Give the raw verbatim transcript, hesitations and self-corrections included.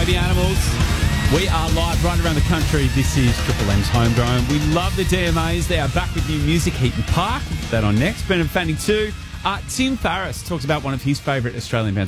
Baby Animals. We are live right around the country. This is Triple M's Homegrown. We love the D M As. They are back with new music, Heaton Park. We'll put that on next. Brendan Fanning too. Uh, Tim Farriss talks about one of his favourite Australian bands.